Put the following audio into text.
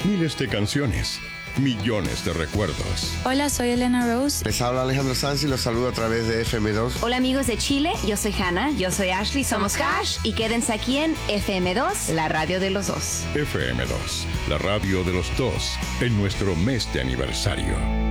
Miles de canciones, millones de recuerdos. Hola, soy Elena Rose. Les habla Alejandro Sanz y los saludo a través de FM2. Hola amigos de Chile, yo soy Hannah, yo soy Ashley, somos Hash y quédense aquí en FM2, la radio de los dos. FM2, la radio de los dos, en nuestro mes de aniversario.